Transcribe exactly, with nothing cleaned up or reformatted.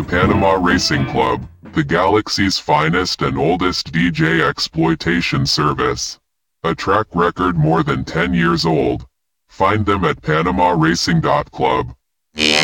Panama Racing Club, the galaxy's finest and oldest D J exploitation service. A track record more than ten years old. Find them at panama racing dot club.